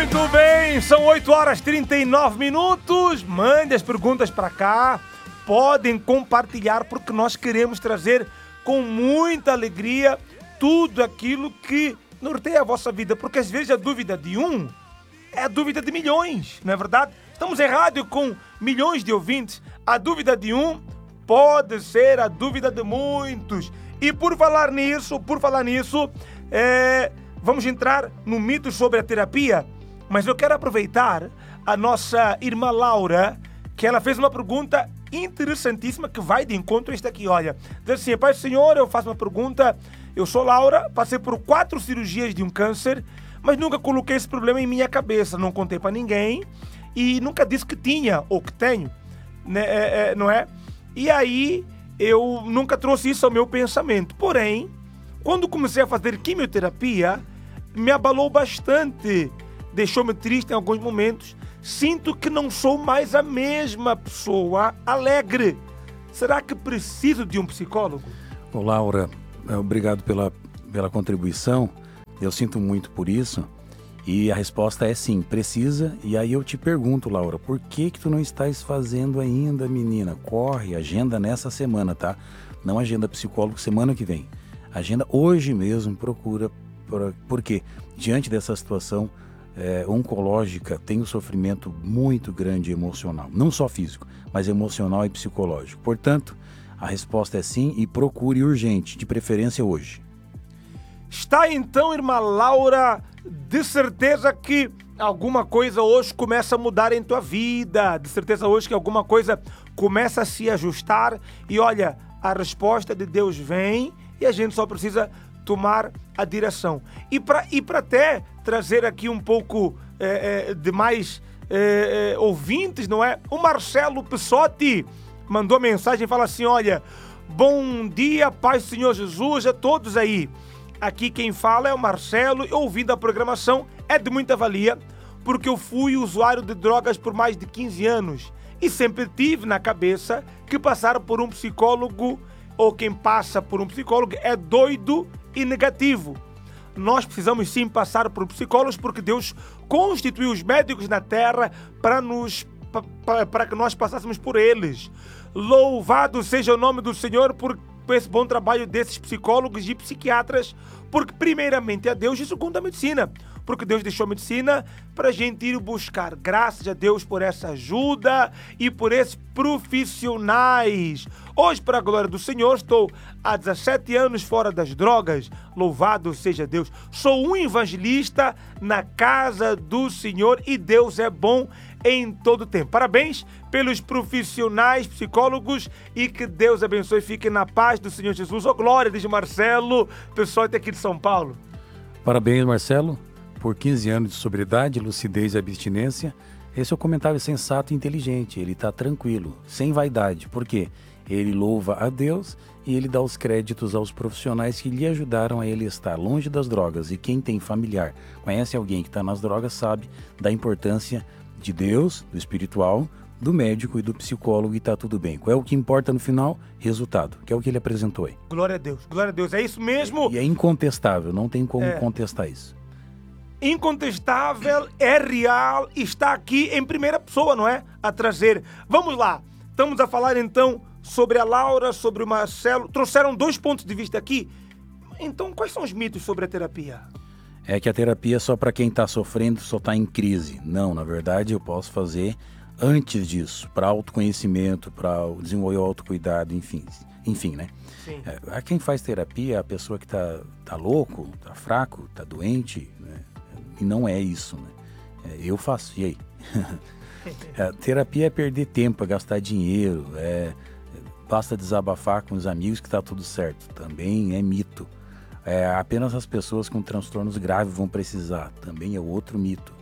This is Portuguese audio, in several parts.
Muito bem, são 8h39. Mande as perguntas para cá. Podem compartilhar porque nós queremos trazer com muita alegria tudo aquilo que norteia a vossa vida. Porque às vezes a dúvida de um é a dúvida de milhões, não é verdade? Estamos em rádio com milhões de ouvintes. A dúvida de um pode ser a dúvida de muitos. E por falar nisso, vamos entrar no mito sobre a terapia. Mas eu quero aproveitar a nossa irmã Laura, que ela fez uma pergunta interessantíssima que vai de encontro a isto aqui. Olha, diz assim: Pai do Senhor, eu faço uma pergunta. Eu sou Laura, passei por 4 cirurgias de um câncer, mas nunca coloquei esse problema em minha cabeça. Não contei para ninguém e nunca disse que tinha ou que tenho, né? Não é? E aí eu nunca trouxe isso ao meu pensamento. Porém, quando comecei a fazer quimioterapia, me abalou bastante. Deixou-me triste em alguns momentos. Sinto que não sou mais a mesma pessoa alegre. Será que preciso de um psicólogo? Ô, Laura, obrigado pela contribuição. Eu sinto muito por isso. E a resposta é sim, precisa. E aí eu te pergunto, Laura, por que tu não estás fazendo ainda, menina? Corre, agenda nessa semana, tá? Não agenda psicólogo semana que vem. Agenda hoje mesmo, procura. Porque diante dessa situação oncológica tem um sofrimento muito grande emocional. Não só físico, mas emocional e psicológico. Portanto, a resposta é sim e procure urgente, de preferência hoje. Está então, irmã Laura, de certeza que alguma coisa hoje começa a mudar em tua vida. De certeza hoje que alguma coisa começa a se ajustar. E olha, a resposta de Deus vem e a gente só precisa tomar a direção. E para até trazer aqui um pouco de mais ouvintes, não é? O Marcelo Pessotti mandou mensagem e fala assim: olha, bom dia, paz do Senhor Jesus a todos aí. Aqui quem fala é o Marcelo. Eu ouvindo a programação é de muita valia, porque eu fui usuário de drogas por mais de 15 anos e sempre tive na cabeça que passar por um psicólogo ou quem passa por um psicólogo é doido e negativo. Nós precisamos sim passar por psicólogos porque Deus constituiu os médicos na terra para que nós passássemos por eles. Louvado seja o nome do Senhor por esse bom trabalho desses psicólogos e psiquiatras, porque primeiramente é Deus e segundo a medicina, porque Deus deixou a medicina para a gente ir buscar. Graças a Deus por essa ajuda e por esses profissionais. Hoje, para a glória do Senhor, estou há 17 anos fora das drogas. Louvado seja Deus. Sou um evangelista na casa do Senhor e Deus é bom em todo tempo. Parabéns pelos profissionais psicólogos e que Deus abençoe. Fiquem na paz do Senhor Jesus. Oh, glória, diz Marcelo, pessoal aqui de São Paulo. Parabéns, Marcelo, por 15 anos de sobriedade, lucidez e abstinência. Esse é o comentário sensato e inteligente. Ele está tranquilo, sem vaidade. Por quê? Ele louva a Deus e ele dá os créditos aos profissionais que lhe ajudaram a ele estar longe das drogas. E quem tem familiar, conhece alguém que está nas drogas, sabe da importância de Deus, do espiritual, do médico e do psicólogo, e está tudo bem. Qual é o que importa no final? Resultado, que é o que ele apresentou aí. Glória a Deus, é isso mesmo? E é incontestável, não tem como contestar isso. Incontestável, é real, está aqui em primeira pessoa, não é? A trazer. Vamos lá, estamos a falar então sobre a Laura, sobre o Marcelo. Trouxeram 2 pontos de vista aqui. Então, quais são os mitos sobre a terapia? É que a terapia é só para quem está sofrendo, só está em crise. Não, na verdade eu posso fazer antes disso, para autoconhecimento, para desenvolver o autocuidado, enfim, né? Sim. Quem faz terapia é a pessoa que tá louco, tá fraco, tá doente, né? E não é isso, né? Eu faço, e aí? Terapia é perder tempo, é gastar dinheiro, basta desabafar com os amigos que tá tudo certo. Também é mito. Apenas as pessoas com transtornos graves vão precisar. Também é outro mito.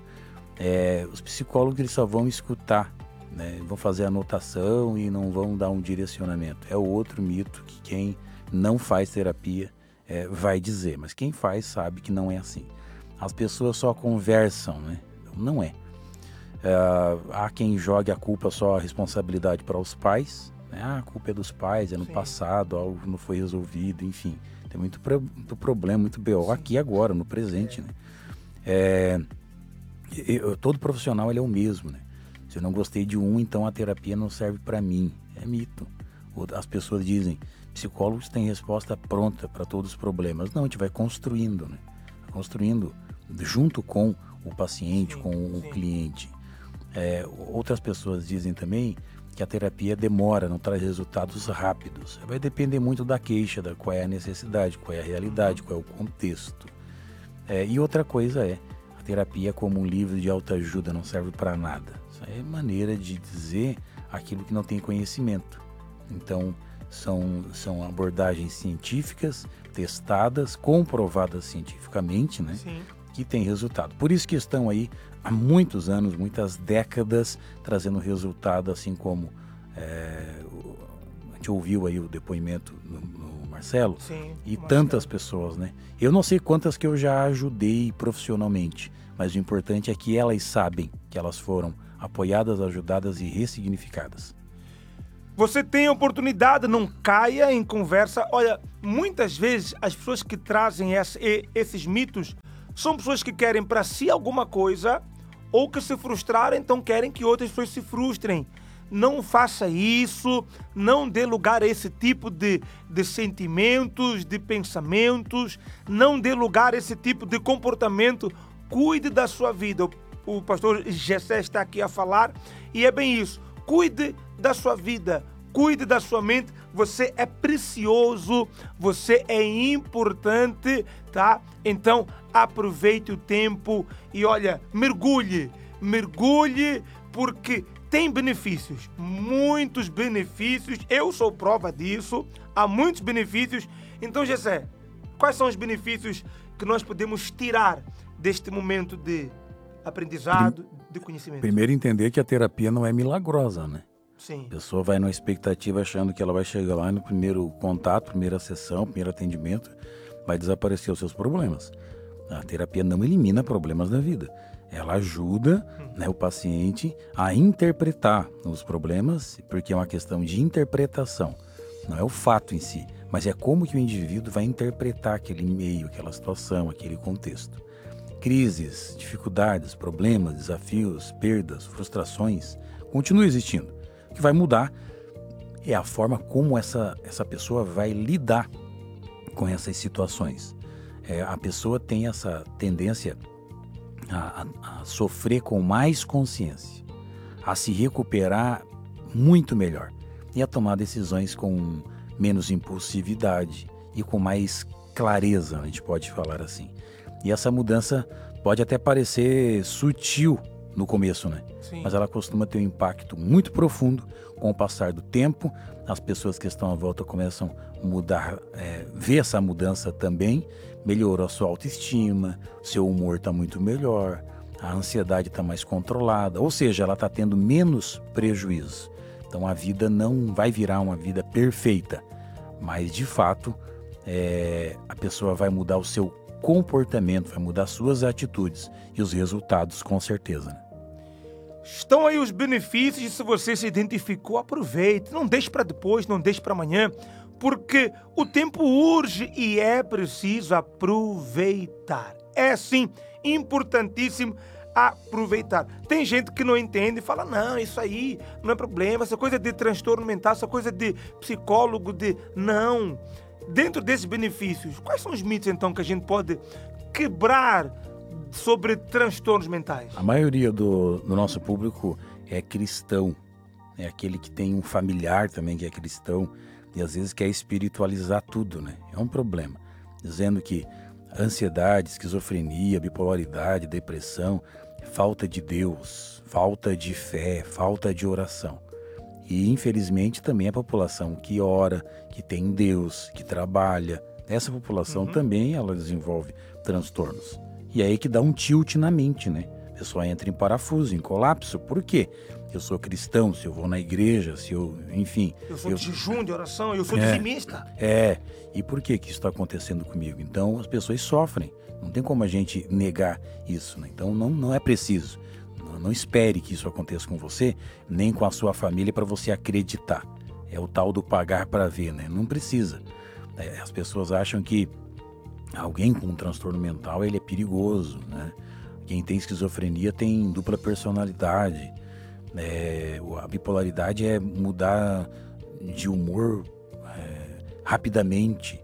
Os psicólogos eles só vão escutar, né? Vão fazer anotação e não vão dar um direcionamento. É outro mito que quem não faz terapia vai dizer. Mas quem faz sabe que não é assim. As pessoas só conversam, né? Não é. Há quem jogue a culpa só a responsabilidade para os pais. Né? A culpa é dos pais, é no passado, algo não foi resolvido, enfim. Tem muito problema, muito BO aqui agora, no presente, né? Todo profissional ele é o mesmo, né? Se eu não gostei de um, então a terapia não serve para mim. É mito. As pessoas dizem, psicólogos têm resposta pronta para todos os problemas. Não, a gente vai construindo, né? Construindo junto com o paciente, com o cliente. Outras pessoas dizem também que a terapia demora, não traz resultados rápidos. Vai depender muito da queixa, qual é a necessidade, qual é a realidade, qual é o contexto. E outra coisa a terapia como um livro de autoajuda não serve para nada. Isso é maneira de dizer aquilo que não tem conhecimento. Então, são abordagens científicas, testadas, comprovadas cientificamente, né? Sim. Que tem resultado. Por isso que estão aí há muitos anos, muitas décadas, trazendo resultado, assim como a gente ouviu aí o depoimento no Marcelo. Sim, e tantas pessoas, né? Eu não sei quantas que eu já ajudei profissionalmente, mas o importante é que elas sabem que elas foram apoiadas, ajudadas e ressignificadas. Você tem a oportunidade, não caia em conversa. Olha, muitas vezes as pessoas que trazem esses mitos são pessoas que querem para si alguma coisa ou que se frustraram, então querem que outras pessoas se frustrem. Não faça isso, não dê lugar a esse tipo de sentimentos, de pensamentos, não dê lugar a esse tipo de comportamento. Cuide da sua vida. O pastor Gessé está aqui a falar e é bem isso. Cuide da sua vida, cuide da sua mente. Você é precioso, você é importante, tá? Então, aproveite o tempo e olha, mergulhe, porque tem benefícios, muitos benefícios. Eu sou prova disso, há muitos benefícios. Então, Gessé, quais são os benefícios que nós podemos tirar deste momento de aprendizado, de conhecimento? Primeiro, entender que a terapia não é milagrosa, né? Sim. A pessoa vai numa expectativa achando que ela vai chegar lá no primeiro contato, primeira sessão, primeiro atendimento, vai desaparecer os seus problemas. A terapia não elimina problemas da vida. Ela ajuda, né, o paciente a interpretar os problemas, porque é uma questão de interpretação. Não é o fato em si, mas é como que o indivíduo vai interpretar aquele meio, aquela situação, aquele contexto. Crises, dificuldades, problemas, desafios, perdas, frustrações, continuam existindo. O que vai mudar é a forma como essa pessoa vai lidar com essas situações. A pessoa tem essa tendência a sofrer com mais consciência, a se recuperar muito melhor e a tomar decisões com menos impulsividade e com mais clareza, a gente pode falar assim. E essa mudança pode até parecer sutil no começo, né? Sim. Mas ela costuma ter um impacto muito profundo com o passar do tempo. As pessoas que estão à volta começam a mudar, ver essa mudança também. Melhorou a sua autoestima, seu humor está muito melhor, a ansiedade está mais controlada, ou seja, ela está tendo menos prejuízo. Então a vida não vai virar uma vida perfeita, mas de fato a pessoa vai mudar o seu comportamento, vai mudar suas atitudes e os resultados com certeza, né? Estão aí os benefícios e se você se identificou, aproveite. Não deixe para depois, não deixe para amanhã, porque o tempo urge e é preciso aproveitar. É sim, importantíssimo aproveitar. Tem gente que não entende e fala, não, isso aí não é problema, essa coisa de transtorno mental, essa coisa de psicólogo, Não. Dentro desses benefícios, quais são os mitos então que a gente pode quebrar sobre transtornos mentais? A maioria do nosso público é cristão, é aquele que tem um familiar também que é cristão e às vezes quer espiritualizar tudo, né? É um problema, dizendo que ansiedade, esquizofrenia, bipolaridade, depressão, falta de Deus, falta de fé, falta de oração. E infelizmente também a população que ora, que tem Deus, que trabalha, essa população também ela desenvolve transtornos. E aí que dá um tilt na mente, né? A pessoa entra em parafuso, em colapso. Por quê? Eu sou cristão, se eu vou na igreja, se eu, enfim... Eu sou de jejum, de oração, eu sou dizimista. E por que isso está acontecendo comigo? Então as pessoas sofrem. Não tem como a gente negar isso, né? Então não é preciso. Não espere que isso aconteça com você, nem com a sua família para você acreditar. É o tal do pagar para ver, né? Não precisa. As pessoas acham que alguém com um transtorno mental ele é perigoso, né? Quem tem esquizofrenia tem dupla personalidade. A bipolaridade é mudar de humor rapidamente.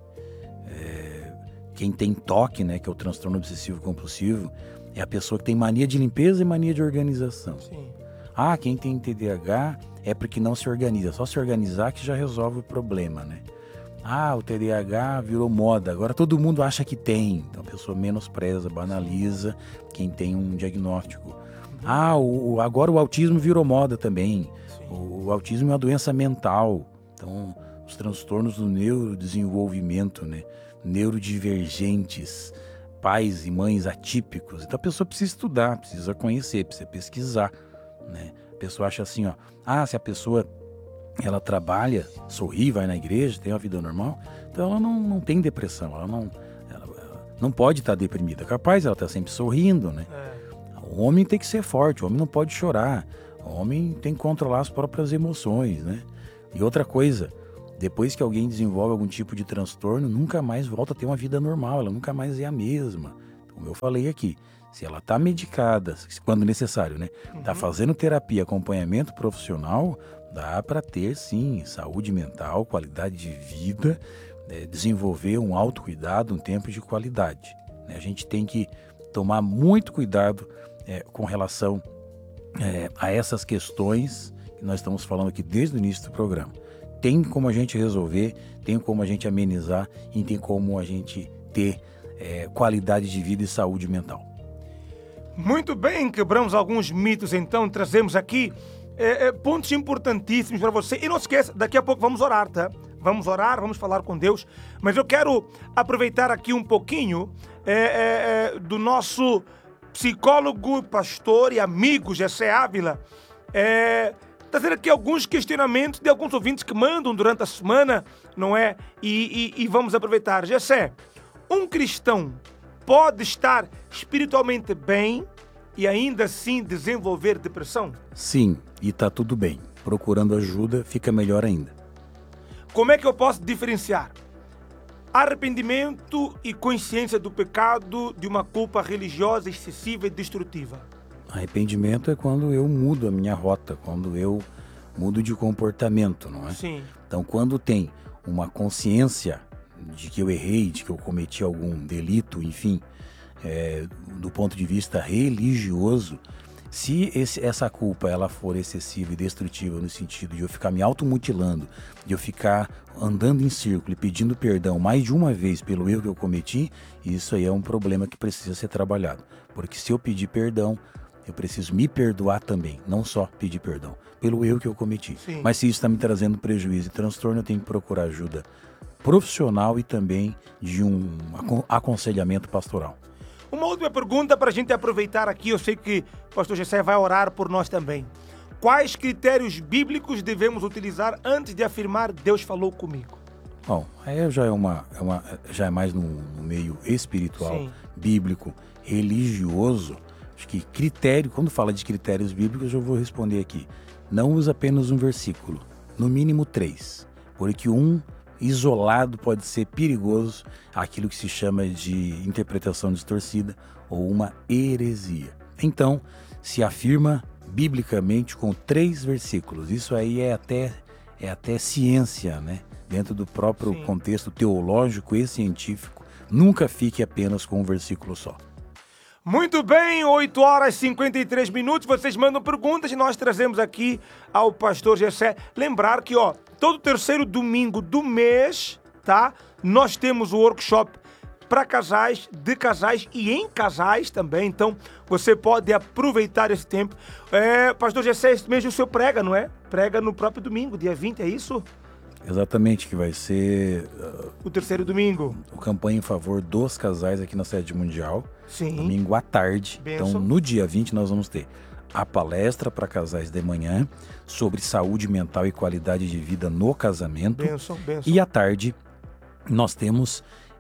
Quem tem TOC, né, que é o transtorno obsessivo compulsivo, é a pessoa que tem mania de limpeza e mania de organização. Sim. Quem tem TDAH é porque não se organiza. Só se organizar que já resolve o problema, né? O TDAH virou moda, agora todo mundo acha que tem. Então a pessoa menospreza, banaliza quem tem um diagnóstico. Agora o autismo virou moda também. O autismo é uma doença mental. Então, os transtornos do neurodesenvolvimento, né? Neurodivergentes, pais e mães atípicos. Então a pessoa precisa estudar, precisa conhecer, precisa pesquisar, né? A pessoa acha assim, se a pessoa ela trabalha, sorri, vai na igreja, tem uma vida normal, então ela não tem depressão, ela não pode estar deprimida. Capaz, ela está sempre sorrindo, né? O homem tem que ser forte, o homem não pode chorar, o homem tem que controlar as próprias emoções, né? E outra coisa, depois que alguém desenvolve algum tipo de transtorno, nunca mais volta a ter uma vida normal, ela nunca mais é a mesma. Como eu falei aqui, se ela está medicada, quando necessário, né? Está fazendo terapia, acompanhamento profissional, dá para ter, sim, saúde mental, qualidade de vida, desenvolver um autocuidado, um tempo de qualidade, né? A gente tem que tomar muito cuidado com relação a essas questões que nós estamos falando aqui desde o início do programa. Tem como a gente resolver, tem como a gente amenizar e tem como a gente ter qualidade de vida e saúde mental. Muito bem, quebramos alguns mitos, então trazemos aqui pontos importantíssimos para você. E não esqueça, daqui a pouco vamos orar, tá? Vamos orar, vamos falar com Deus. Mas eu quero aproveitar aqui um pouquinho do nosso psicólogo, pastor e amigo Gessé Ávila, trazer aqui alguns questionamentos de alguns ouvintes que mandam durante a semana, não é? E vamos aproveitar. Gessé, um cristão pode estar espiritualmente bem e ainda assim desenvolver depressão? Sim, e tá tudo bem. Procurando ajuda, fica melhor ainda. Como é que eu posso diferenciar arrependimento e consciência do pecado de uma culpa religiosa excessiva e destrutiva? Arrependimento é quando eu mudo a minha rota, quando eu mudo de comportamento, não é? Sim. Então, quando tem uma consciência de que eu errei, de que eu cometi algum delito, enfim, do ponto de vista religioso, se essa culpa ela for excessiva e destrutiva no sentido de eu ficar me automutilando, de eu ficar andando em círculo e pedindo perdão mais de uma vez pelo erro que eu cometi, isso aí é um problema que precisa ser trabalhado. Porque se eu pedir perdão, eu preciso me perdoar também, não só pedir perdão pelo erro que eu cometi. Sim. Mas se isso está me trazendo prejuízo e transtorno, eu tenho que procurar ajuda profissional e também de um aconselhamento pastoral. Uma última pergunta para a gente aproveitar aqui. Eu sei que o pastor Gessé vai orar por nós também. Quais critérios bíblicos devemos utilizar antes de afirmar Deus falou comigo? Bom, aí já é mais no meio espiritual, Sim. bíblico, religioso. Acho que critério, quando fala de critérios bíblicos, eu vou responder aqui. Não usa apenas um versículo, no mínimo 3, porque um isolado pode ser perigoso, aquilo que se chama de interpretação distorcida ou uma heresia. Então, se afirma biblicamente com 3 versículos. Isso aí é até ciência, né? Dentro do próprio Sim. contexto teológico e científico, nunca fique apenas com um versículo só. Muito bem, 8 horas e 53 minutos. Vocês mandam perguntas e nós trazemos aqui ao pastor Gessé. Lembrar que, todo terceiro domingo do mês, tá? Nós temos o workshop para casais, de casais e em casais também. Então, você pode aproveitar esse tempo. Pastor Gessé, este mês o senhor prega, não é? Prega no próprio domingo, dia 20, é isso? Exatamente, que vai ser O terceiro domingo. o campanha em favor dos casais aqui na sede mundial. Sim. Domingo à tarde. Benção. Então, no dia 20, nós vamos ter a palestra para casais de manhã sobre saúde mental e qualidade de vida no casamento. Benção. E à tarde, nós temos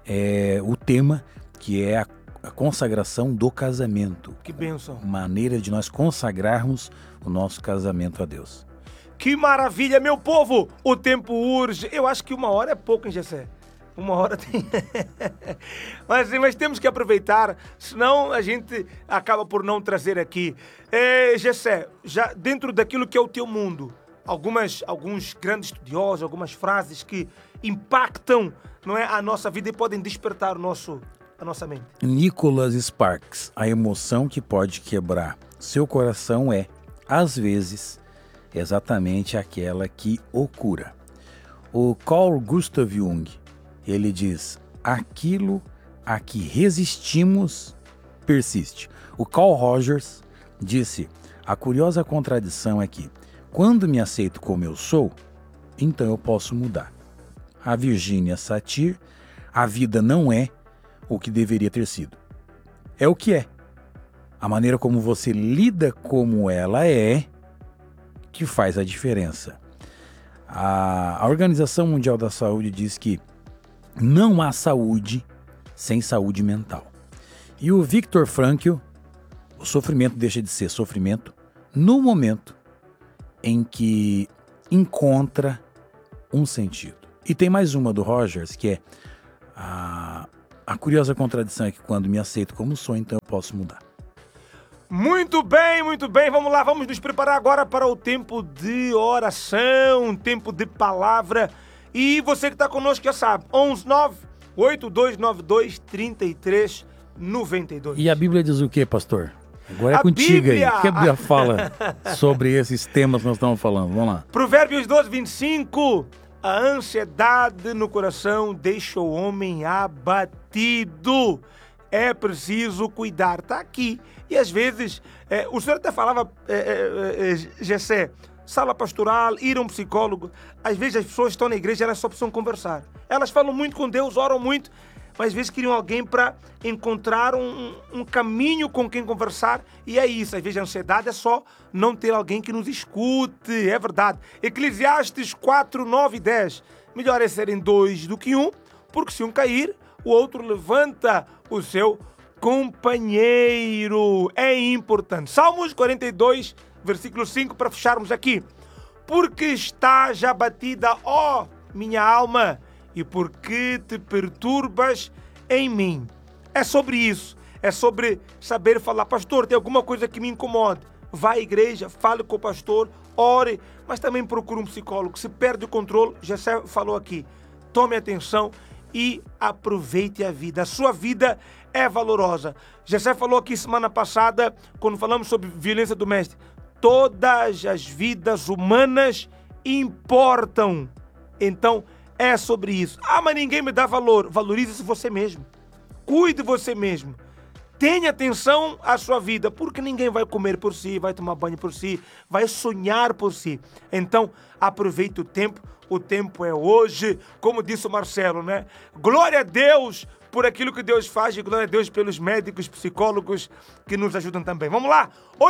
o tema que é a consagração do casamento. Que bênção. Maneira de nós consagrarmos o nosso casamento a Deus. Que maravilha, meu povo! O tempo urge. Eu acho que 1 hora é pouco, hein, Gessé? Uma hora tem. mas temos que aproveitar, senão a gente acaba por não trazer aqui. Gessé, já dentro daquilo que é o teu mundo, alguns grandes estudiosos, algumas frases que impactam, não é, a nossa vida e podem despertar a nossa mente. Nicholas Sparks, a emoção que pode quebrar seu coração é, às vezes, exatamente aquela que o cura. O Carl Gustav Jung, ele diz, aquilo a que resistimos persiste. O Carl Rogers disse, a curiosa contradição é que, quando me aceito como eu sou, então eu posso mudar. A Virginia Satir, a vida não é o que deveria ter sido. É o que é. A maneira como você lida como ela é que faz a diferença. A Organização Mundial da Saúde diz que não há saúde sem saúde mental. E o Viktor Frankl, o sofrimento deixa de ser sofrimento no momento em que encontra um sentido. E tem mais uma do Rogers, que é a curiosa contradição é que quando me aceito como sou, então eu posso mudar. Muito bem, vamos lá, vamos nos preparar agora para o tempo de oração, tempo de palavra. E você que está conosco já sabe, 119-8292-3392. E a Bíblia diz o quê, pastor? Agora é contigo aí. O que a Bíblia fala sobre esses temas que nós estamos falando? Vamos lá. Provérbios 12:25. A ansiedade no coração deixa o homem abatido. É preciso cuidar. Está aqui. E às vezes, o senhor até falava, Gessé, sala pastoral, ir a um psicólogo. Às vezes as pessoas estão na igreja, elas só precisam conversar. Elas falam muito com Deus, oram muito, mas às vezes queriam alguém para encontrar um caminho com quem conversar. E é isso, às vezes a ansiedade é só não ter alguém que nos escute, é verdade. Eclesiastes 4, 9 e 10. Melhor é serem dois do que um, porque se um cair, o outro levanta o seu companheiro. É importante. Salmos 42, versículo 5, para fecharmos aqui. Porque estás abatida, ó minha alma, e porque te perturbas em mim. É sobre isso. É sobre saber falar, pastor, tem alguma coisa que me incomode. Vá à igreja, fale com o pastor, ore, mas também procure um psicólogo. Se perde o controle, já falou aqui, tome atenção e aproveite a vida. A sua vida é valorosa. Gessé falou aqui semana passada, quando falamos sobre violência doméstica, todas as vidas humanas importam. Então, é sobre isso. Ah, mas ninguém me dá valor. Valorize-se você mesmo. Cuide de você mesmo. Tenha atenção à sua vida, porque ninguém vai comer por si, vai tomar banho por si, vai sonhar por si. Então, aproveite o tempo é hoje, como disse o Marcelo, né? Glória a Deus por aquilo que Deus faz e glória a Deus pelos médicos, psicólogos que nos ajudam também. Vamos lá,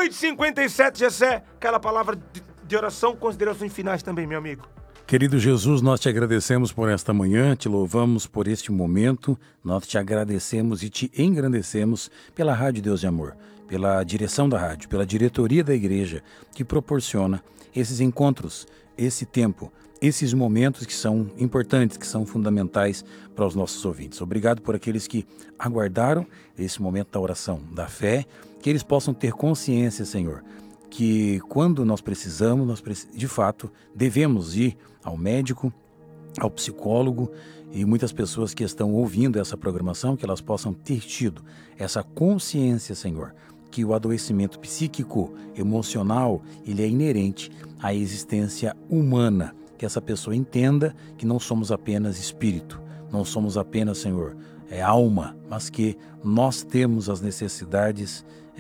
8h57, Gessé, aquela palavra de oração, considerações finais também, meu amigo. Querido Jesus, nós te agradecemos por esta manhã, te louvamos por este momento, nós te agradecemos e te engrandecemos pela Rádio Deus de Amor, pela direção da rádio, pela diretoria da igreja que proporciona esses encontros, esse tempo, esses momentos que são importantes, que são fundamentais para os nossos ouvintes. Obrigado por aqueles que aguardaram esse momento da oração, da fé, que eles possam ter consciência, Senhor, que quando nós precisamos, de fato, devemos ir ao médico, ao psicólogo, e muitas pessoas que estão ouvindo essa programação, que elas possam ter tido essa consciência, Senhor, que o adoecimento psíquico, emocional, ele é inerente à existência humana, que essa pessoa entenda que não somos apenas espírito, não somos apenas, Senhor, alma, mas que nós temos as necessidades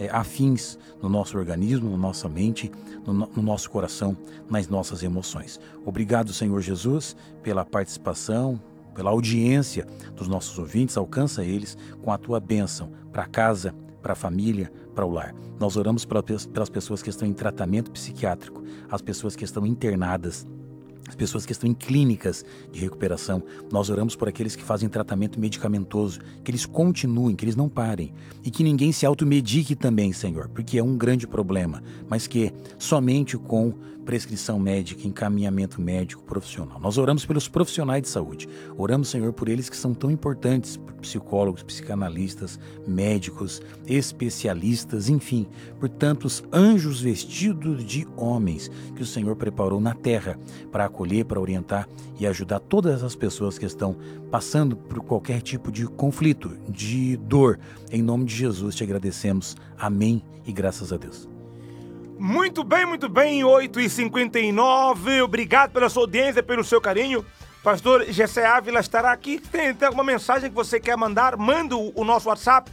afins no nosso organismo, na nossa mente, no nosso coração, nas nossas emoções. Obrigado, Senhor Jesus, pela participação, pela audiência dos nossos ouvintes. Alcança eles com a tua bênção para casa, para a família, para o lar. Nós oramos pelas pessoas que estão em tratamento psiquiátrico, as pessoas que estão internadas, as pessoas que estão em clínicas de recuperação. Nós oramos por aqueles que fazem tratamento medicamentoso, que eles continuem, que eles não parem. E que ninguém se automedique também, Senhor, porque é um grande problema, mas que somente com prescrição médica, encaminhamento médico profissional. Nós oramos pelos profissionais de saúde. Oramos, Senhor, por eles que são tão importantes, psicólogos, psicanalistas, médicos, especialistas, enfim, por tantos anjos vestidos de homens que o Senhor preparou na terra para acolher, para orientar e ajudar todas as pessoas que estão passando por qualquer tipo de conflito, de dor. Em nome de Jesus te agradecemos. Amém e graças a Deus. Muito bem, 8h59. Obrigado pela sua audiência, pelo seu carinho. Pastor Gessé Ávila estará aqui. Tem alguma mensagem que você quer mandar? Manda o nosso WhatsApp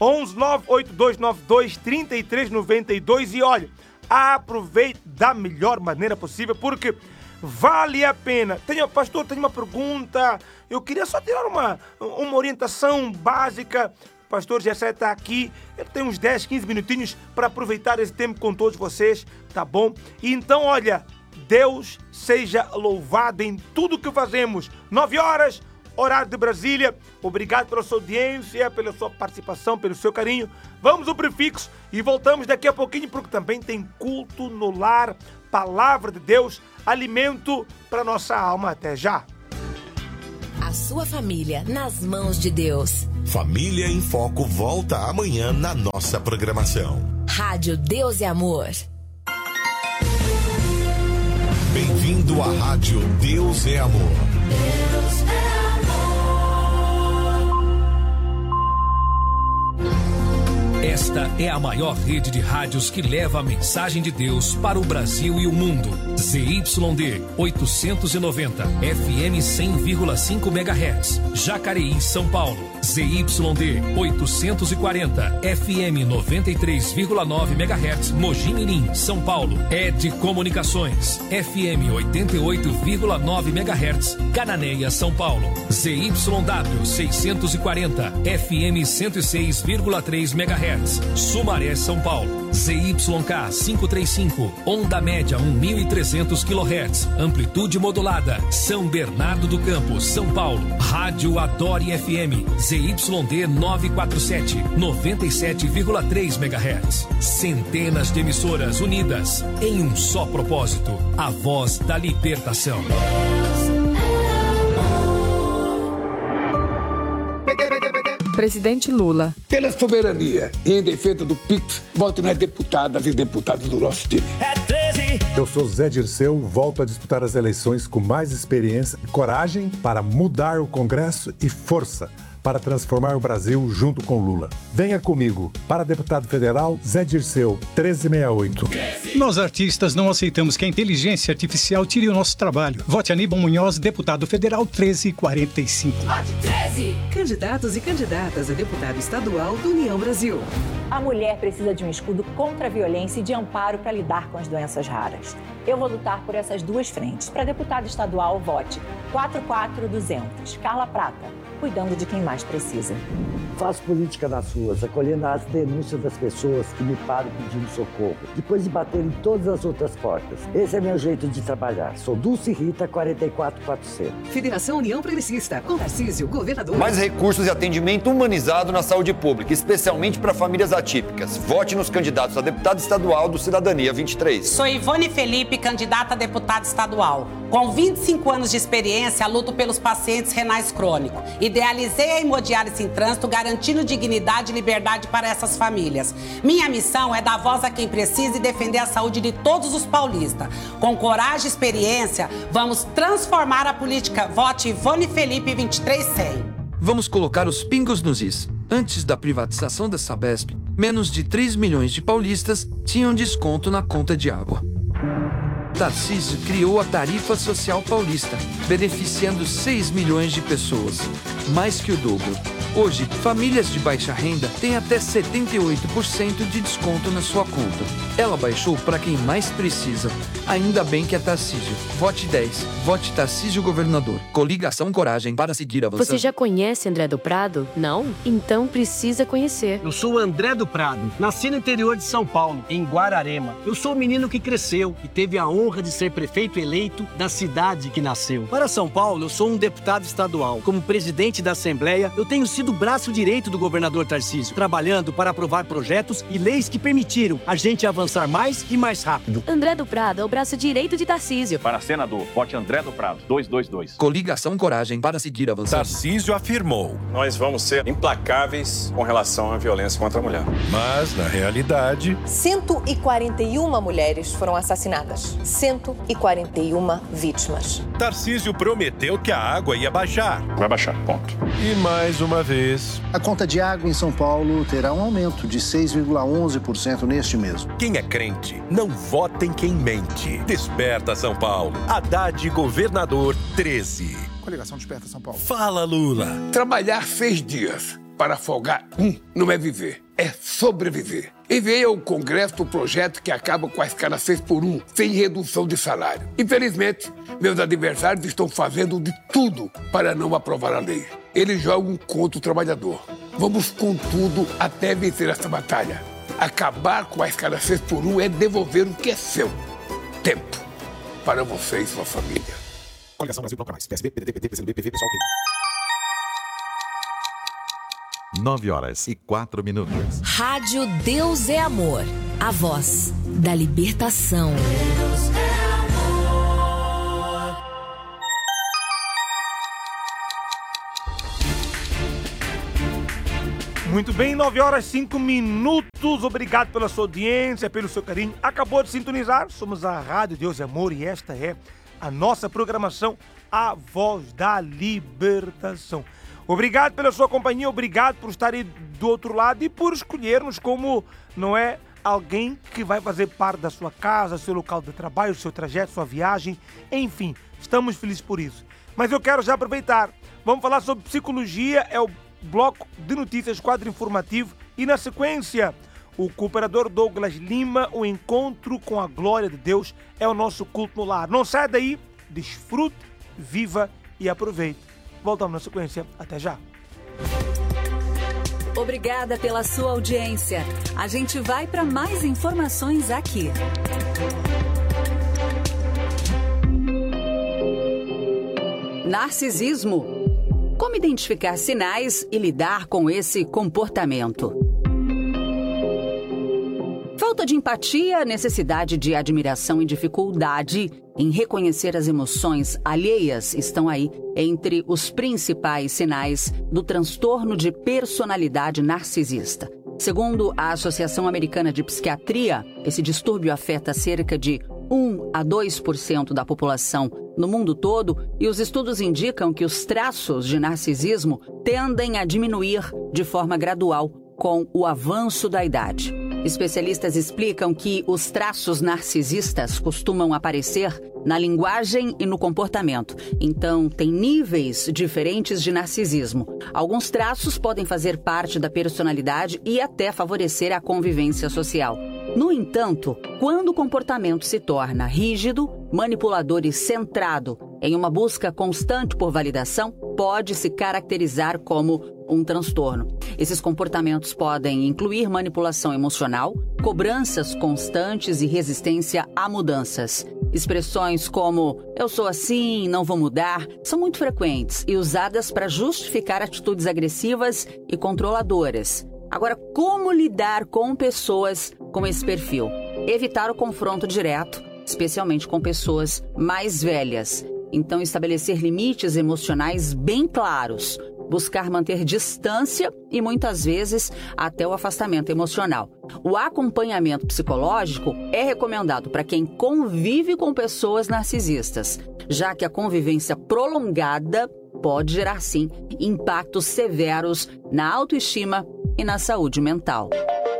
11982923392 e olha, aproveite da melhor maneira possível, porque vale a pena. Pastor, tem uma pergunta. Eu queria só tirar uma orientação básica. O pastor Gessé está aqui, ele tem uns 10, 15 minutinhos para aproveitar esse tempo com todos vocês, tá bom? E então, olha, Deus seja louvado em tudo que fazemos. 9 horas, horário de Brasília. Obrigado pela sua audiência, pela sua participação, pelo seu carinho. Vamos ao prefixo e voltamos daqui a pouquinho, porque também tem culto no lar, palavra de Deus, alimento para nossa alma. Até já! A sua família nas mãos de Deus. Família em Foco volta amanhã na nossa programação. Rádio Deus e Amor. Bem-vindo à Rádio Deus é Amor. Deus é Esta é a maior rede de rádios que leva a mensagem de Deus para o Brasil e o mundo. ZYD 890, FM 100,5 MHz, Jacareí, São Paulo. ZYD 840, FM 93,9 MHz, Mogi Mirim, São Paulo. ED Comunicações, FM 88,9 MHz, Cananéia, São Paulo. ZYW 640, FM 106,3 MHz, Sumaré, São Paulo. ZYK 535, onda média 1.300 kHz, amplitude modulada, São Bernardo do Campo, São Paulo. Rádio Adore FM, ZYD 947, 97,3 MHz. Centenas de emissoras unidas em um só propósito, a voz da libertação. Presidente Lula. Pela soberania e em defesa do PIX, vote nas deputadas e deputados do nosso time. Eu sou Zé Dirceu, volto a disputar as eleições com mais experiência e coragem para mudar o Congresso e força para transformar o Brasil junto com Lula. Venha comigo. Para deputado federal, Zé Dirceu, 1368. Nós artistas não aceitamos que a inteligência artificial tire o nosso trabalho. Vote Aníbal Munhoz, deputado federal, 1345. Vote 13! Candidatos e candidatas a deputado estadual do União Brasil. A mulher precisa de um escudo contra a violência e de amparo para lidar com as doenças raras. Eu vou lutar por essas duas frentes. Para deputado estadual, vote 44200. Carla Prata, cuidando de quem mais precisa. Faço política nas ruas, acolhendo as denúncias das pessoas que me param pedindo socorro, depois de bater em todas as outras portas. Esse é meu jeito de trabalhar. Sou Dulce Rita, 44400. Federação União Progressista, com Tarcísio, governador. Mais recursos e atendimento humanizado na saúde pública, especialmente para famílias atípicas. Vote nos candidatos a deputado estadual do Cidadania 23. Sou Ivone Felipe, candidata a deputada estadual. Com 25 anos de experiência, luto pelos pacientes renais crônicos. Idealizei a hemodiálise em trânsito, garantindo dignidade e liberdade para essas famílias. Minha missão é dar voz a quem precisa e defender a saúde de todos os paulistas. Com coragem e experiência, vamos transformar a política. Vote Ivone Felipe 23100. Vamos colocar os pingos nos is. Antes da privatização da Sabesp, menos de 3 milhões de paulistas tinham desconto na conta de água. Tarcísio criou a Tarifa Social Paulista, beneficiando 6 milhões de pessoas, mais que o dobro. Hoje, famílias de baixa renda têm até 78% de desconto na sua conta. Ela baixou para quem mais precisa. Ainda bem que é Tarcísio. Vote 10. Vote Tarcísio Governador. Coligação Coragem para seguir avançando. Você já conhece André do Prado? Não? Então precisa conhecer. Eu sou o André do Prado. Nasci no interior de São Paulo, em Guararema. Eu sou o menino que cresceu e teve a honra de ser prefeito eleito da cidade que nasceu. Para São Paulo, eu sou um deputado estadual. Como presidente da Assembleia, eu tenho sido o braço direito do governador Tarcísio, trabalhando para aprovar projetos e leis que permitiram a gente avançar mais e mais rápido. André do Prado é o braço direito de Tarcísio. Para senador, vote André do Prado, 222. Coligação Coragem para seguir avançando. Tarcísio afirmou: nós vamos ser implacáveis com relação à violência contra a mulher. Mas, na realidade, 141 mulheres foram assassinadas. 141 vítimas. Tarcísio prometeu que a água ia baixar. Vai baixar, ponto. E mais uma vez, a conta de água em São Paulo terá um aumento de 6,11% neste mês. Quem é crente, não vota em quem mente. Desperta São Paulo. Haddad Governador 13. Coligação Desperta São Paulo. Fala, Lula. Trabalhar 6 dias para folgar não é viver, é sobreviver. Enviei ao Congresso o projeto que acaba com a escala 6x1, sem redução de salário. Infelizmente, meus adversários estão fazendo de tudo para não aprovar a lei. Eles jogam contra o trabalhador. Vamos com tudo até vencer essa batalha. Acabar com a escala 6x1 é devolver o que é seu. Tempo. Para você e sua família. Coligação Brasil Bloco Mais. PSB, PDT, PT, PCdoB, PV, PSOL, 9h04. Rádio Deus é Amor. A voz da libertação. Deus é amor. Muito bem, 9h05. Obrigado pela sua audiência, pelo seu carinho. Acabou de sintonizar? Somos a Rádio Deus é Amor e esta é a nossa programação, A Voz da Libertação. Obrigado pela sua companhia, obrigado por estar aí do outro lado e por escolher-nos como, não é, alguém que vai fazer parte da sua casa, seu local de trabalho, seu trajeto, sua viagem, enfim, estamos felizes por isso. Mas eu quero já aproveitar, vamos falar sobre psicologia, é o bloco de notícias, quadro informativo e na sequência, o cooperador Douglas Lima, o encontro com a glória de Deus é o nosso culto no lar. Não sai daí, desfrute, viva e aproveite. Voltamos na sequência. Até já. Obrigada pela sua audiência. A gente vai para mais informações aqui. Narcisismo. Como identificar sinais e lidar com esse comportamento? Falta de empatia, necessidade de admiração e dificuldade em reconhecer as emoções alheias estão aí entre os principais sinais do transtorno de personalidade narcisista. Segundo a Associação Americana de Psiquiatria, esse distúrbio afeta cerca de 1 a 2% da população no mundo todo e os estudos indicam que os traços de narcisismo tendem a diminuir de forma gradual com o avanço da idade. Especialistas explicam que os traços narcisistas costumam aparecer na linguagem e no comportamento. Então, tem níveis diferentes de narcisismo. Alguns traços podem fazer parte da personalidade e até favorecer a convivência social. No entanto, quando o comportamento se torna rígido, manipulador e centrado em uma busca constante por validação, pode se caracterizar como um transtorno. Esses comportamentos podem incluir manipulação emocional, cobranças constantes e resistência a mudanças. Expressões como "eu sou assim, não vou mudar" são muito frequentes e usadas para justificar atitudes agressivas e controladoras. Agora, como lidar com pessoas com esse perfil? Evitar o confronto direto, especialmente com pessoas mais velhas. Então, estabelecer limites emocionais bem claros. Buscar manter distância e, muitas vezes, até o afastamento emocional. O acompanhamento psicológico é recomendado para quem convive com pessoas narcisistas, já que a convivência prolongada pode gerar, sim, impactos severos na autoestima e na saúde mental.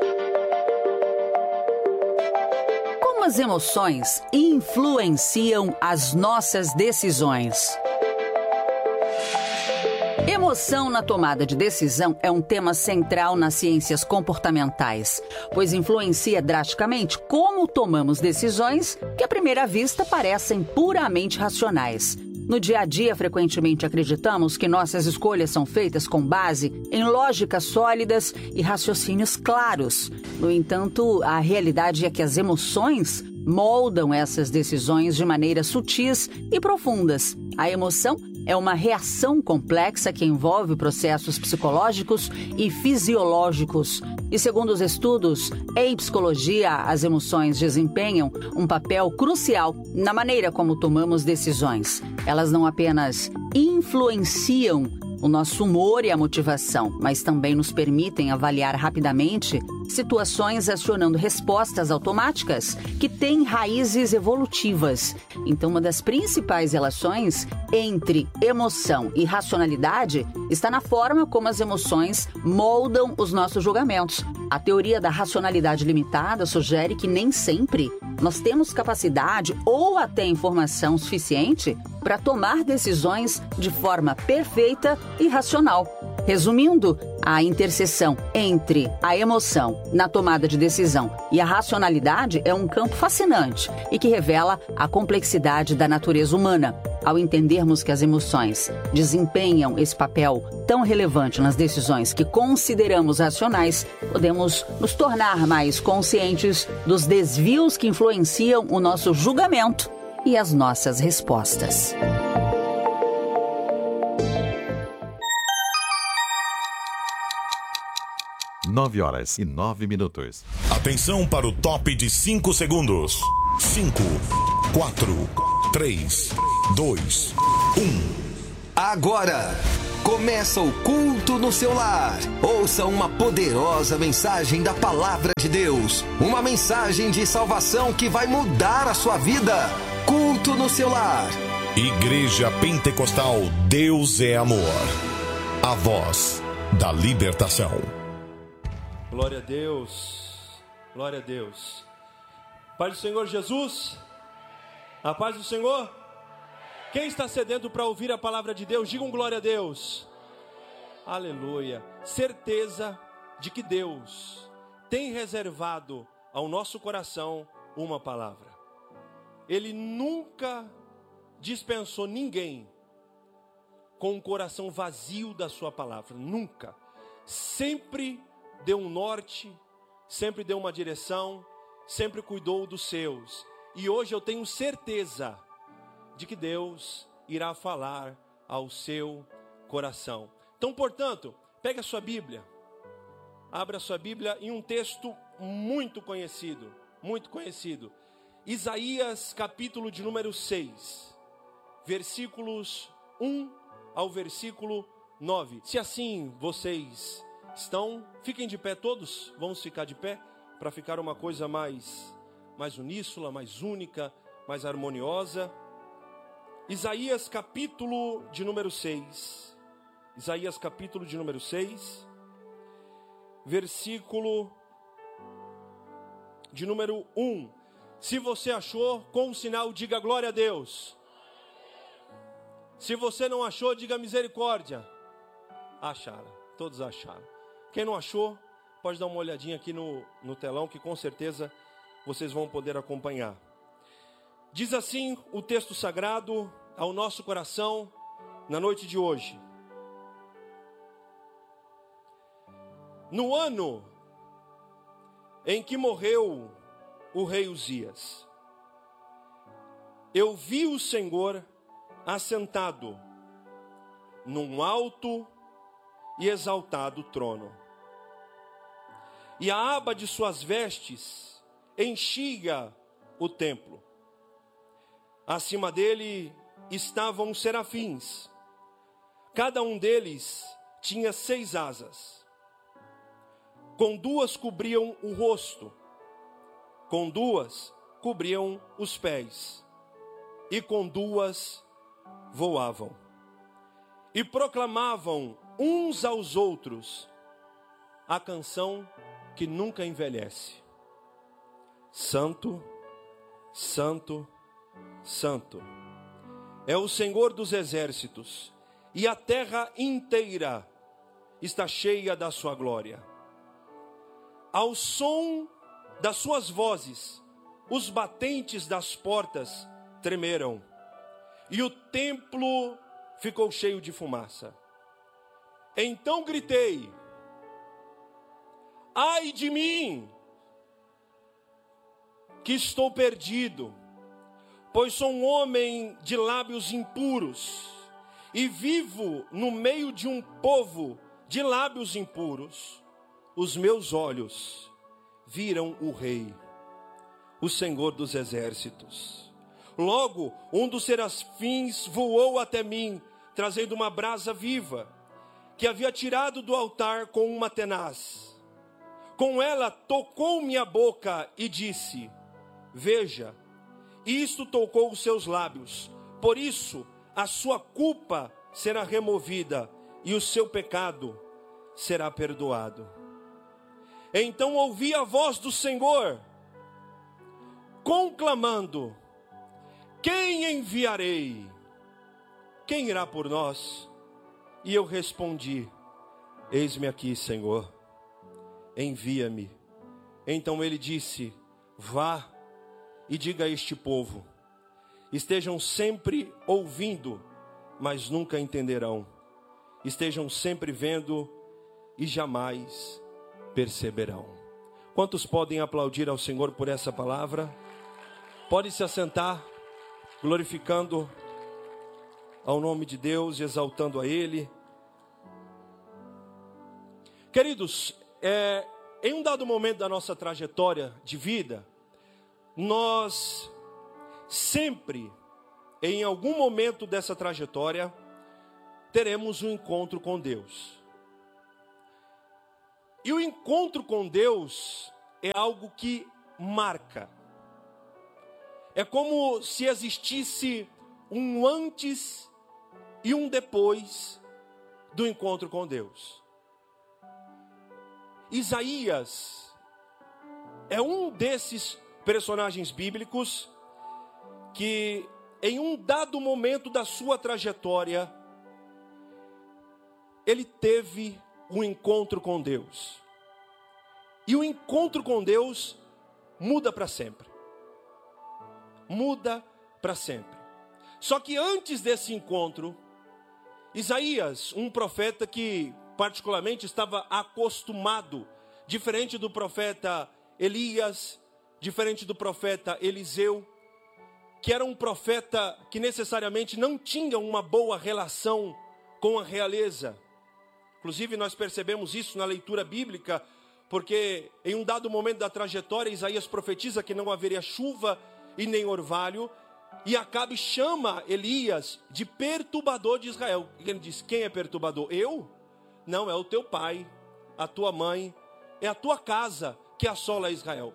Como as emoções influenciam as nossas decisões? Emoção na tomada de decisão é um tema central nas ciências comportamentais, pois influencia drasticamente como tomamos decisões que à primeira vista parecem puramente racionais. No dia a dia, frequentemente acreditamos que nossas escolhas são feitas com base em lógicas sólidas e raciocínios claros. No entanto, a realidade é que as emoções moldam essas decisões de maneiras sutis e profundas. A emoção é uma reação complexa que envolve processos psicológicos e fisiológicos. E segundo os estudos em psicologia, as emoções desempenham um papel crucial na maneira como tomamos decisões. Elas não apenas influenciam o nosso humor e a motivação, mas também nos permitem avaliar rapidamente situações acionando respostas automáticas que têm raízes evolutivas. Então, uma das principais relações entre emoção e racionalidade está na forma como as emoções moldam os nossos julgamentos. A teoria da racionalidade limitada sugere que nem sempre nós temos capacidade ou até informação suficiente para tomar decisões de forma perfeita e racional. Resumindo, a interseção entre a emoção na tomada de decisão e a racionalidade é um campo fascinante e que revela a complexidade da natureza humana. Ao entendermos que as emoções desempenham esse papel tão relevante nas decisões que consideramos racionais, podemos nos tornar mais conscientes dos desvios que influenciam o nosso julgamento e as nossas respostas. Nove horas e 9 minutos. Atenção para o top de 5 segundos. 5, 4, 3, 2, 1. Agora começa o culto no seu lar. Ouça uma poderosa mensagem da Palavra de Deus. Uma mensagem de salvação que vai mudar a sua vida. Culto no seu lar. Igreja Pentecostal Deus é Amor. A voz da libertação. Glória a Deus, glória a Deus. Paz do Senhor Jesus, a paz do Senhor. Quem está sedento para ouvir a palavra de Deus, diga um glória a Deus. Aleluia. Certeza de que Deus tem reservado ao nosso coração uma palavra. Ele nunca dispensou ninguém com um coração vazio da sua palavra, nunca. Sempre deu um norte, sempre deu uma direção, sempre cuidou dos seus. E hoje eu tenho certeza de que Deus irá falar ao seu coração. Então, portanto, pegue a sua Bíblia, abra a sua Bíblia em um texto muito conhecido, Isaías capítulo de número 6, versículos 1 ao versículo 9. Se assim vocês estão, fiquem de pé todos, vamos ficar de pé, para ficar uma coisa mais uníssona, mais única, mais harmoniosa. Isaías capítulo de número 6, Isaías capítulo de número 6, versículo de número 1. Se você achou, com um sinal, diga glória a Deus. Se você não achou, diga misericórdia. Acharam, todos acharam. Quem não achou, pode dar uma olhadinha aqui no telão, que com certeza vocês vão poder acompanhar. Diz assim o texto sagrado ao nosso coração na noite de hoje. No ano em que morreu o rei Uzias, eu vi o Senhor assentado num alto e exaltado trono, e a aba de suas vestes enchia o templo. Acima dele estavam serafins, cada um deles tinha 6 asas, com 2 cobriam o rosto, com 2 cobriam os pés, e com 2 voavam, e proclamavam uns aos outros a canção que nunca envelhece: Santo, Santo, Santo é o Senhor dos exércitos, e a terra inteira está cheia da sua glória. Ao som das suas vozes, os batentes das portas tremeram, e o templo ficou cheio de fumaça. Então gritei: ai de mim, que estou perdido, pois sou um homem de lábios impuros, e vivo no meio de um povo de lábios impuros. Os meus olhos viram o Rei, o Senhor dos exércitos. Logo, um dos serafins voou até mim, trazendo uma brasa viva, que havia tirado do altar com uma tenaz. Com ela tocou minha boca e disse: veja, isto tocou os seus lábios, por isso a sua culpa será removida e o seu pecado será perdoado. Então ouvi a voz do Senhor, conclamando: quem enviarei? Quem irá por nós? E eu respondi: eis-me aqui, Senhor, envia-me. Então ele disse: vá e diga a este povo: estejam sempre ouvindo, mas nunca entenderão. Estejam sempre vendo e jamais perceberão. Quantos podem aplaudir ao Senhor por essa palavra? Pode se assentar, glorificando ao nome de Deus e exaltando a Ele. Queridos, em um dado momento da nossa trajetória de vida, nós sempre, em algum momento dessa trajetória, teremos um encontro com Deus. E o encontro com Deus é algo que marca. É como se existisse um antes e um depois do encontro com Deus. Isaías é um desses personagens bíblicos que, em um dado momento da sua trajetória, ele teve um encontro com Deus. E o encontro com Deus muda para sempre. Muda para sempre. Só que antes desse encontro, Isaías, um profeta que particularmente estava acostumado, diferente do profeta Elias, diferente do profeta Eliseu, que era um profeta que necessariamente não tinha uma boa relação com a realeza. Inclusive nós percebemos isso na leitura bíblica, porque em um dado momento da trajetória, Isaías profetiza que não haveria chuva e nem orvalho, e Acabe chama Elias de perturbador de Israel. E ele diz: quem é perturbador? Eu? Não, é o teu pai, a tua mãe, é a tua casa que assola Israel.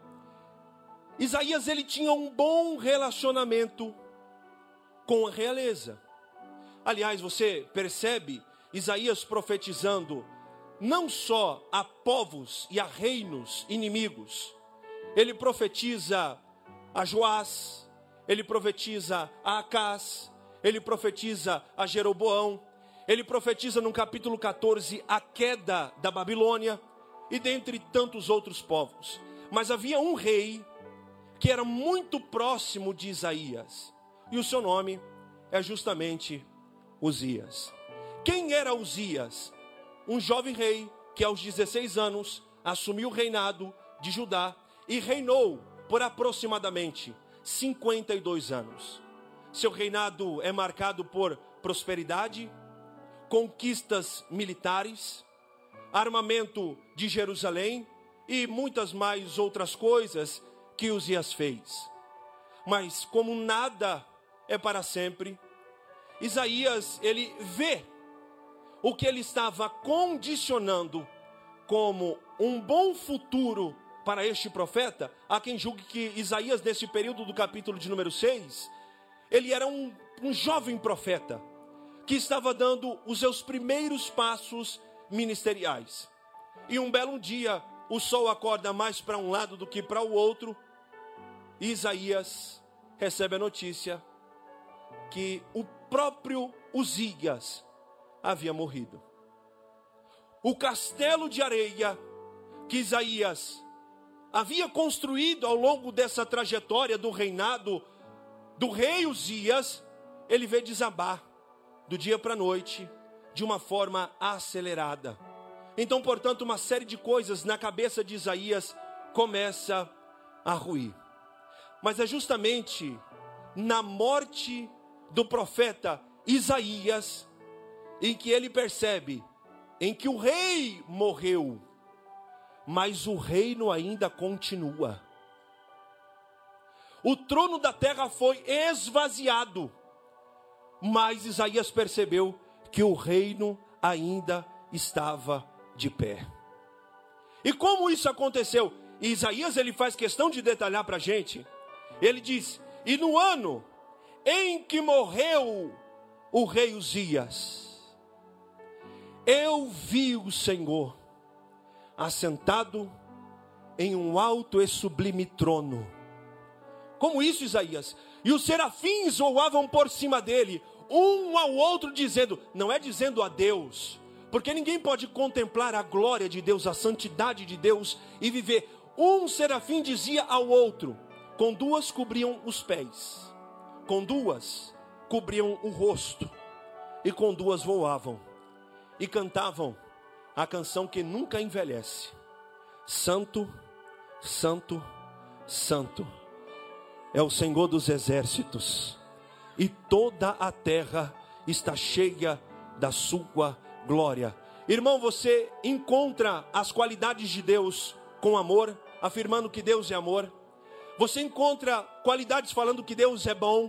Isaías, ele tinha um bom relacionamento com a realeza. Aliás, você percebe Isaías profetizando não só a povos e a reinos inimigos. Ele profetiza a Joás, ele profetiza a Acás, ele profetiza a Jeroboão, ele profetiza no capítulo 14 a queda da Babilônia, e dentre tantos outros povos. Mas havia um rei que era muito próximo de Isaías, e o seu nome é justamente Uzias. Quem era Uzias? Um jovem rei que aos 16 anos assumiu o reinado de Judá e reinou por aproximadamente 52 anos. Seu reinado é marcado por prosperidade, conquistas militares, armamento de Jerusalém e muitas mais outras coisas que Uzias fez. Mas como nada é para sempre, Isaías, ele vê o que ele estava condicionando como um bom futuro para este profeta. Há quem julgue que Isaías, nesse período do capítulo de número 6, ele era um jovem profeta que estava dando os seus primeiros passos ministeriais. E um belo dia, o sol acorda mais para um lado do que para o outro, e Isaías recebe a notícia que o próprio Uzias havia morrido. O castelo de areia que Isaías havia construído ao longo dessa trajetória do reinado do rei Uzias, ele vê desabar do dia para a noite, de uma forma acelerada. Então, portanto, uma série de coisas na cabeça de Isaías começa a ruir. Mas é justamente na morte do profeta Isaías em que ele percebe em que o rei morreu, mas o reino ainda continua. O trono da terra foi esvaziado, mas Isaías percebeu que o reino ainda estava de pé. E como isso aconteceu? E Isaías, ele faz questão de detalhar para a gente. Ele diz: e no ano em que morreu o rei Uzias, eu vi o Senhor assentado em um alto e sublime trono. Como isso, Isaías? E os serafins voavam por cima dele, um ao outro dizendo, não é dizendo a Deus, porque ninguém pode contemplar a glória de Deus, a santidade de Deus e viver. Um serafim dizia ao outro, com duas cobriam os pés, com duas cobriam o rosto, e com duas voavam, e cantavam a canção que nunca envelhece: Santo, Santo, Santo é o Senhor dos exércitos, e toda a terra está cheia da sua glória. Irmão, você encontra as qualidades de Deus com amor, afirmando que Deus é amor. Você encontra qualidades falando que Deus é bom,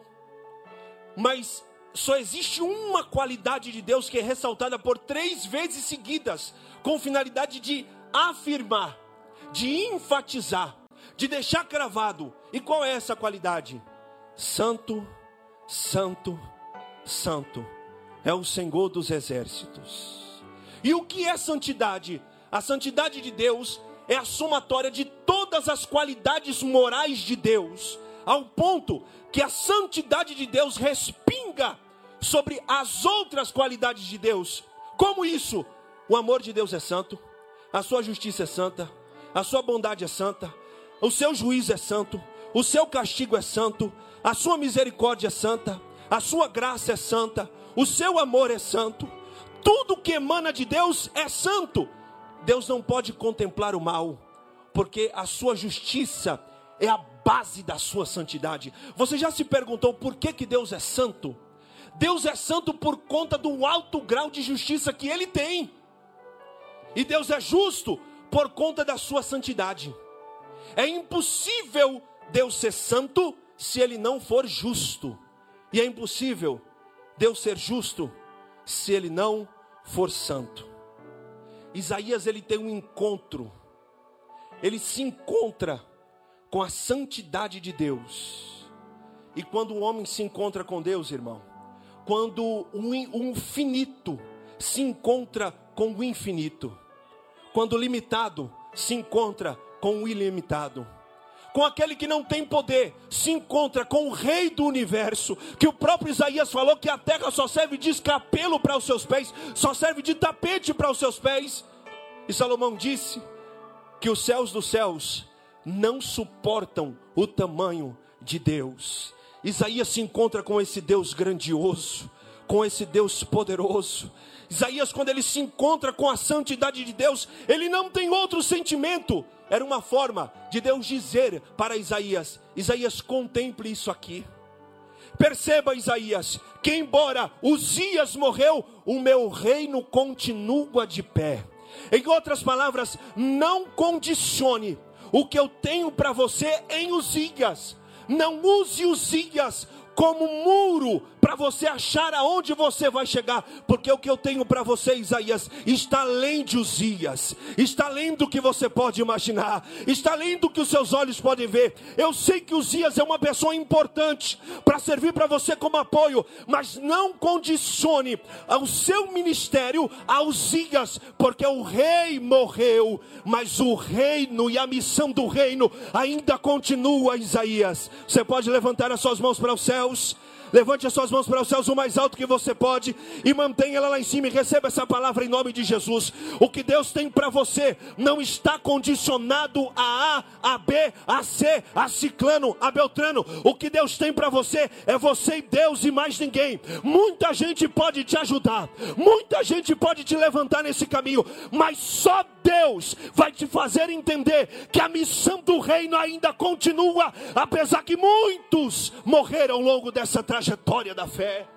mas só existe uma qualidade de Deus que é ressaltada por 3 vezes seguidas, com finalidade de afirmar, de enfatizar, de deixar cravado. E qual é essa qualidade? Santo, Santo, Santo é o Senhor dos exércitos. E o que é santidade? A santidade de Deus é a somatória de todas as qualidades morais de Deus, ao ponto que a santidade de Deus respinga sobre as outras qualidades de Deus. Como isso? O amor de Deus é santo, a sua justiça é santa, a sua bondade é santa, o seu juízo é santo, o seu castigo é santo, a sua misericórdia é santa, a sua graça é santa, o seu amor é santo. Tudo que emana de Deus é santo. Deus não pode contemplar o mal, porque a sua justiça é a base da sua santidade. Você já se perguntou por que Deus é santo? Deus é santo por conta do alto grau de justiça que Ele tem. E Deus é justo por conta da sua santidade. É impossível Deus ser santo se Ele não for justo. E é impossível Deus ser justo se Ele não for santo. Isaías, ele tem um encontro. Ele se encontra com a santidade de Deus. E quando o homem se encontra com Deus, irmão, quando o finito se encontra com o infinito, quando o limitado se encontra com o ilimitado, com aquele que não tem poder, se encontra com o rei do universo, que o próprio Isaías falou que a terra só serve de escapelo para os seus pés, só serve de tapete para os seus pés. E Salomão disse que os céus dos céus não suportam o tamanho de Deus. Isaías se encontra com esse Deus grandioso, com esse Deus poderoso. Isaías, quando ele se encontra com a santidade de Deus, ele não tem outro sentimento. Era uma forma de Deus dizer para Isaías: Isaías, contemple isso aqui. Perceba, Isaías, que embora Uzias morreu, o meu reino continua de pé. Em outras palavras, não condicione o que eu tenho para você em Uzias. Não use Uzias como muro para você achar aonde você vai chegar, porque o que eu tenho para você, Isaías, está além de Uzias, está além do que você pode imaginar, está além do que os seus olhos podem ver. Eu sei que Uzias é uma pessoa importante para servir para você como apoio, mas não condicione o seu ministério a Uzias, porque o rei morreu, mas o reino e a missão do reino ainda continua, Isaías. Você pode levantar as suas mãos para os céus? Levante as suas mãos mãos para os céus o mais alto que você pode e mantenha ela lá em cima e receba essa palavra em nome de Jesus. O que Deus tem para você não está condicionado a A, a B, a C, a ciclano, a beltrano. O que Deus tem para você é você e Deus e mais ninguém. Muita gente pode te ajudar, muita gente pode te levantar nesse caminho, mas só Deus vai te fazer entender que a missão do reino ainda continua, apesar que muitos morreram ao longo dessa trajetória da fé.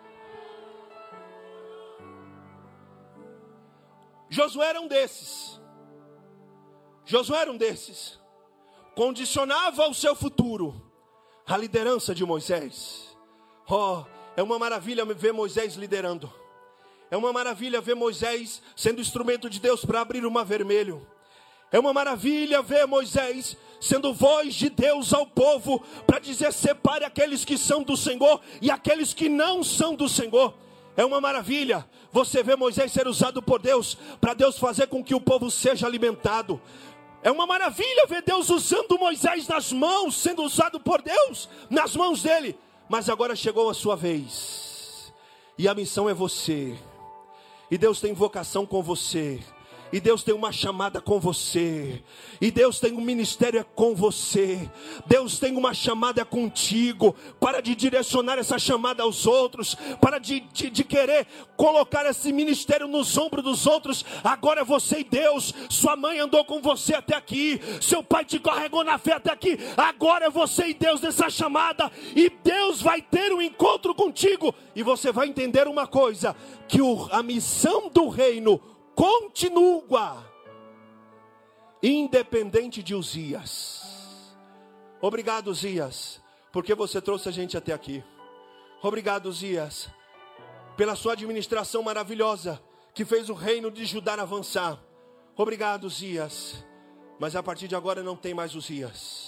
Josué era um desses. Josué era um desses. Condicionava o seu futuro à liderança de Moisés. Oh, é uma maravilha ver Moisés liderando. É uma maravilha ver Moisés sendo instrumento de Deus para abrir o mar vermelho. É uma maravilha ver Moisés sendo voz de Deus ao povo para dizer: separe aqueles que são do Senhor e aqueles que não são do Senhor. É uma maravilha você ver Moisés ser usado por Deus para Deus fazer com que o povo seja alimentado. É uma maravilha ver Deus usando Moisés nas mãos, sendo usado por Deus nas mãos dele. Mas agora chegou a sua vez e a missão é você. E Deus tem vocação com você. E Deus tem uma chamada com você. E Deus tem um ministério com você. Deus tem uma chamada contigo. Para de direcionar essa chamada aos outros. Para de querer colocar esse ministério nos ombros dos outros. Agora é você e Deus. Sua mãe andou com você até aqui. Seu pai te carregou na fé até aqui. Agora é você e Deus nessa chamada. E Deus vai ter um encontro contigo. E você vai entender uma coisa. Que a missão do reino continua, independente de Uzias. Obrigado, Uzias, porque você trouxe a gente até aqui. Obrigado, Uzias, pela sua administração maravilhosa, que fez o reino de Judá avançar. Obrigado, Uzias, mas a partir de agora não tem mais Uzias.